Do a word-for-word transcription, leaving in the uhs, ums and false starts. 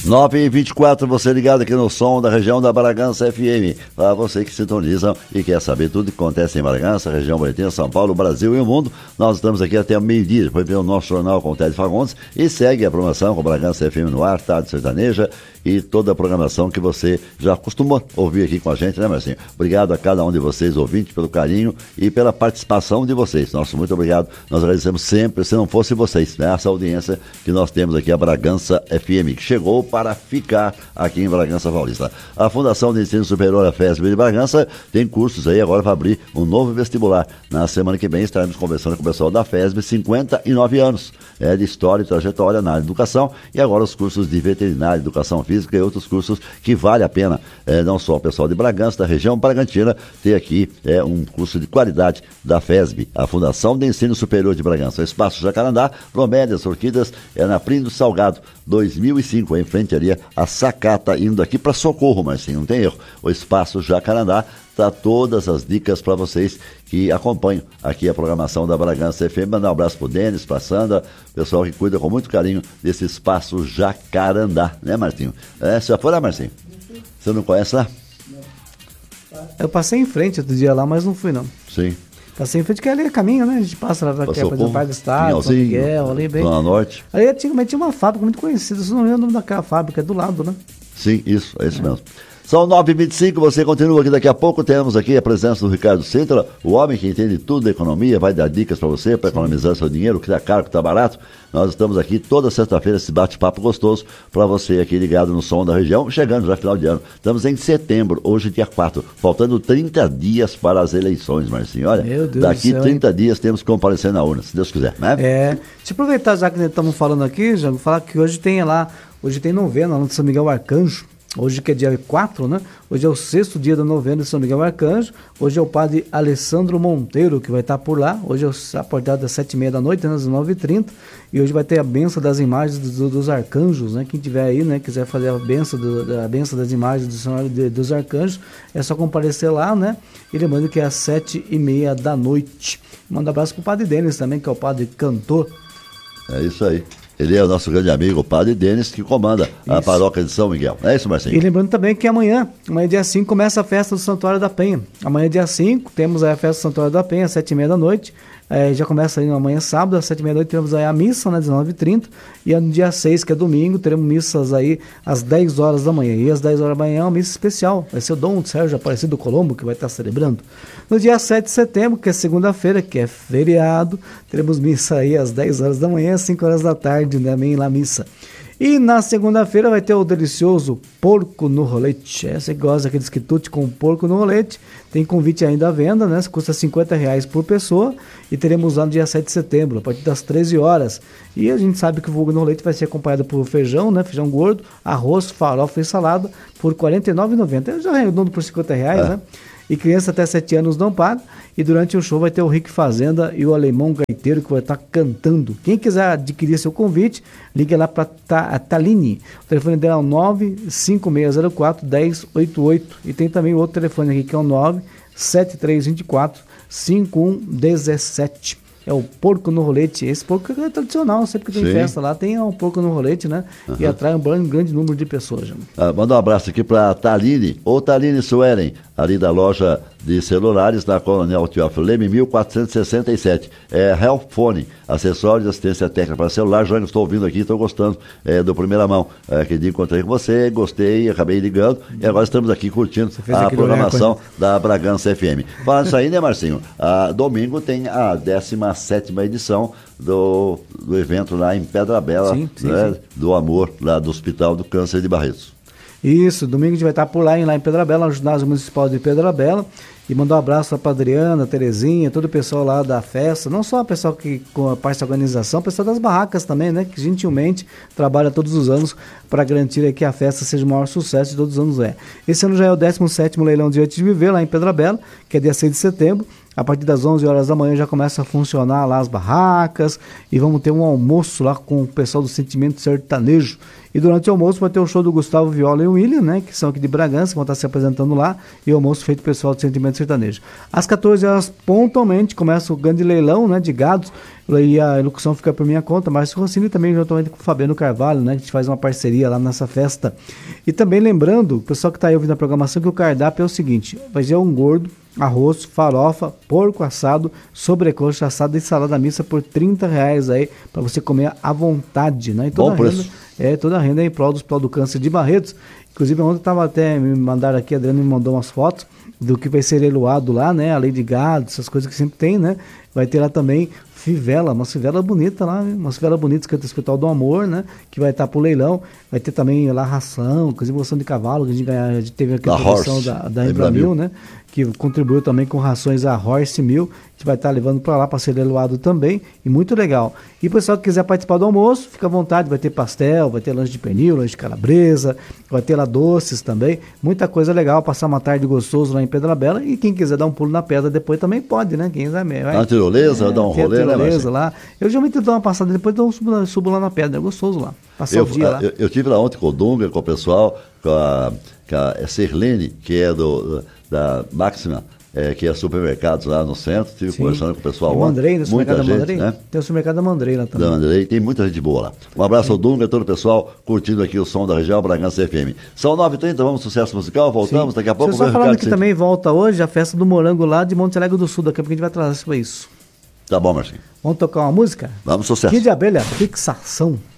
nove e vinte e quatro, você ligado aqui no som da região da Bragança F M. Para você que sintoniza e quer saber tudo que acontece em Bragança, região Boletim, São Paulo, Brasil e o mundo, nós estamos aqui até o meio-dia. Depois vem o nosso jornal com o Ted Fagundes e segue a programação com Bragança F M no ar, Tarde Sertaneja e toda a programação que você já costuma ouvir aqui com a gente, né, Marcinho? Obrigado a cada um de vocês, ouvintes, pelo carinho e pela participação de vocês. Nosso muito obrigado. Nós agradecemos sempre, se não fosse vocês, né, essa audiência que nós temos aqui, a Bragança F M, que chegou para ficar aqui em Bragança Paulista. A Fundação de Ensino Superior, a FESB de Bragança, tem cursos aí, agora vai abrir um novo vestibular. Na semana que vem estaremos conversando com o pessoal da FESB, cinquenta e nove anos, é, de História e Trajetória na área de Educação, e agora os cursos de Veterinária, Educação Física e outros cursos que vale a pena, é, não só o pessoal de Bragança, da região Bragantina, ter aqui é, um curso de qualidade da FESB, a Fundação de Ensino Superior de Bragança. O Espaço Jacarandá, Bromélias, Orquídeas, é na Plínio Salgado, dois mil e cinco, em frente ali a Sacata, indo aqui para Socorro, mas sim, não tem erro. O Espaço Jacarandá tá todas as dicas para vocês que acompanham aqui a programação da Bragança F M. Mandar um abraço pro Denis, pra Sandra, pessoal que cuida com muito carinho desse Espaço Jacarandá, né, Marcinho? É, você já foi lá, Marcinho? Você não conhece lá? Eu passei em frente outro dia lá, mas não fui não. Sim. Passei em frente, que ali é caminho, né? A gente passa lá pra cá, para o Parque do Estado, São Miguel, ali bem. Zona Norte. Ali antigamente tinha uma fábrica muito conhecida, se não me engano o nome daquela fábrica, é do lado, né? Sim, isso, é isso é. mesmo. São nove e vinte e cinco, você continua aqui. Daqui a pouco temos aqui a presença do Ricardo Sintra, o homem que entende tudo da economia, vai dar dicas para você, para economizar seu dinheiro, que tá caro, que tá barato. Nós estamos aqui toda sexta-feira, esse bate-papo gostoso para você aqui ligado no som da região, chegando já final de ano. Estamos em setembro, hoje dia quatro, faltando trinta dias para as eleições, Marcinho. Olha, Meu Deus daqui do céu, trinta dias temos que comparecer na urna, se Deus quiser, né? É, deixa eu aproveitar já que estamos falando aqui, já vou falar que hoje tem lá, hoje tem novena lá no São Miguel Arcanjo. Hoje que é dia quatro, né? Hoje é o sexto dia da novena de São Miguel Arcanjo. Hoje é o padre Alessandro Monteiro que vai estar por lá. Hoje é a portada das sete e meia da noite, né? Às nove e trinta. E hoje vai ter a benção das imagens do, dos arcanjos, né? Quem tiver aí, né? Quiser fazer a benção, do, a benção das imagens do Senhor de, dos arcanjos, é só comparecer lá, né? E lembrando que é às sete e meia da noite. Manda um abraço pro padre Denis também, que é o padre cantor. É isso aí. Ele é o nosso grande amigo, o padre Denis, que comanda isso. A paróquia de São Miguel. É isso, Marcinho? E lembrando também que amanhã, amanhã dia cinco, começa a festa do Santuário da Penha. Amanhã dia cinco, temos a festa do Santuário da Penha, às sete e meia da noite. É, já começa aí amanhã sábado, às sete e meia da noite, temos aí a missa, né, dezenove e trinta. E no dia seis, que é domingo, teremos missas aí às dez horas da manhã. E às dez horas da manhã é uma missa especial. Vai ser o Dom Sérgio Aparecido Colombo, que vai estar celebrando. No dia sete de setembro, que é segunda-feira, que é feriado, teremos missa aí às dez horas da manhã, às cinco horas da tarde, né, também lá missa. E na segunda-feira vai ter o delicioso porco no rolete. Essa que gosta daqueles quitutes com porco no rolete. Tem convite ainda à venda, né? Custa cinquenta reais por pessoa. E teremos lá no dia sete de setembro, a partir das treze horas. E a gente sabe que o vulgo no rolete vai ser acompanhado por feijão, né? Feijão gordo, arroz, farofa e salada por quarenta e nove reais e noventa centavos. Eu já arredondo por cinquenta reais, é. né? E criança até sete anos não paga. E durante o show vai ter o Rick Fazenda e o Alemão Gaiteiro que vai estar cantando. Quem quiser adquirir seu convite, liga lá para a Taline. O telefone dela é o nove cinco seis zero quatro, um zero oito oito. E tem também o outro telefone aqui que é o nove sete três dois quatro, cinco um um sete. É o porco no rolete. Esse porco é tradicional, sempre que tem Sim. festa lá, tem um porco no rolete, né? Uhum. E atrai um grande número de pessoas. Ah, manda um abraço aqui para a Taline, ou Taline Suelen, ali da loja de celulares na Coronel Teófilo Leme, mil quatrocentos e sessenta e sete. É Healthphone, acessórios de assistência técnica para celular. Já estou ouvindo aqui, estou gostando é, do primeira mão. É, que dia encontrei com você, gostei, acabei ligando e agora estamos aqui curtindo a programação da Bragança F M. Falando isso aí, né, Marcinho? Ah, domingo tem a décima sétima edição do, do evento lá em Pedra Bela, sim, sim, né, sim. do Amor, lá do Hospital do Câncer de Barretos. Isso, domingo a gente vai estar por lá, em, lá em Pedra Bela, no ginásio municipal de Pedra Bela. E mandar um abraço para a Adriana, Terezinha, todo o pessoal lá da festa, não só o pessoal que com a parte da organização, o pessoal das barracas também, né, que gentilmente trabalha todos os anos para garantir aí que a festa seja o maior sucesso de todos os anos. É. Esse ano já é o décimo sétimo Leilão Direito de Viver, lá em Pedra Bela, que é dia seis de setembro. A partir das onze horas da manhã já começa a funcionar lá as barracas e vamos ter um almoço lá com o pessoal do Sentimento Sertanejo. E durante o almoço vai ter o show do Gustavo Viola e o William, né, que são aqui de Bragança, que vão estar se apresentando lá, e o almoço feito pessoal do Sentimento Sertanejo. Às quatorze horas, pontualmente, começa o grande leilão, né, de gados, e a locução fica por minha conta, Márcio Rossini, também juntamente com o Fabiano Carvalho, né, a gente faz uma parceria lá nessa festa. E também lembrando, o pessoal que está aí ouvindo a programação, que o cardápio é o seguinte, vai ser um gordo, arroz, farofa, porco assado, sobrecoxa assada e salada mista por trinta reais aí, para você comer à vontade, né? E toda Bom a renda, preço. é, toda a renda é em prol do Hospital do Câncer de Barretos. Inclusive, ontem estava até, me mandaram aqui, a Adriana me mandou umas fotos do que vai ser leiloado lá, né? Além de gado, essas coisas que sempre tem, né? Vai ter lá também fivela, uma fivela bonita lá, uma fivela bonita que é do Hospital do Amor, né? Que vai estar pro leilão. Vai ter também lá ração, inclusive ração de cavalo, que a gente, ganha, a gente teve aqui a produção da, da Embramil, né? Que contribuiu também com rações a Horse Mill, que vai estar levando para lá para ser leiloado também, e muito legal. E o pessoal que quiser participar do almoço, fica à vontade, vai ter pastel, vai ter lanche de pernil, lanche de calabresa, vai ter lá doces também, muita coisa legal, passar uma tarde gostoso lá em Pedra Bela, e quem quiser dar um pulo na pedra depois também pode, né? Quem quiser, vai, Na tirolesa, é, dar um rolê, né, tirolesa lá. Eu geralmente dou uma passada, depois eu subo, subo lá na pedra, é gostoso lá, passar Eu, o dia lá. eu, eu tive lá ontem com o Dunga, com o pessoal, com a, com a Serlene, que é do, da Máxima, é, que é supermercados lá no centro, estive Sim. conversando com o pessoal E lá. Mandrei, no supermercado da gente, Mandrei? né? Tem o supermercado da Mandrei lá também. Da Mandrei, tem muita gente boa lá. Um abraço ao Dunga e todo o pessoal curtindo aqui o som da região Bragança F M. São nove e trinta, vamos sucesso musical, voltamos, Sim. daqui a pouco Deixa eu só o falando Ricardo que Cid- também volta hoje a festa do morango lá de Monte Alegre do Sul, daqui a pouco a gente vai trazer isso. Tá bom, Marcinho. Vamos tocar uma música? Vamos, sucesso. Kid de Abelha, Fixação.